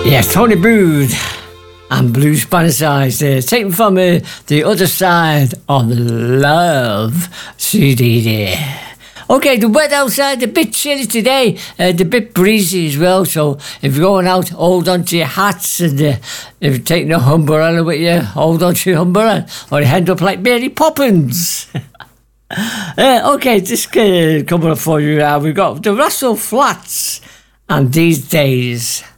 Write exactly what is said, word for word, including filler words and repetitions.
Yes, Tony Brood and Blue Spanish Eyes there, taken from uh, the other side of Love C D there. Okay, the weather outside a bit chilly today, uh, a bit breezy as well, so if you're going out, hold on to your hats, and uh, if you're taking a umbrella with you, hold on to your umbrella, or you end up like Mary Poppins. uh, okay, just uh, coming up for you now, we've got the Russell Flats and These Days.